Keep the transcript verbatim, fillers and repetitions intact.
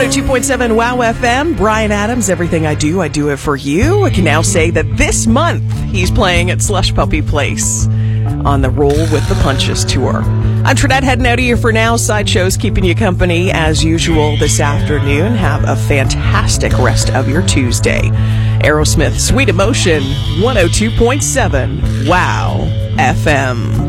one oh two point seven WOW F M. Bryan Adams, everything I do, I do it for you. I can now say that this month he's playing at Slush Puppy Place on the Roll with the Punches tour. I'm Trinette, heading out of here for now. Sideshow's keeping you company as usual this afternoon. Have a fantastic rest of your Tuesday. Aerosmith, Sweet Emotion, one oh two point seven WOW F M.